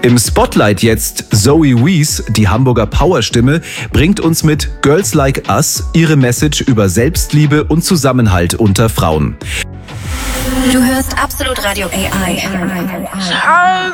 Im Spotlight jetzt Zoe Wees, die Hamburger Powerstimme, bringt uns mit Girls Like Us ihre Message über Selbstliebe und Zusammenhalt unter Frauen. Du hörst Absolut Radio AI.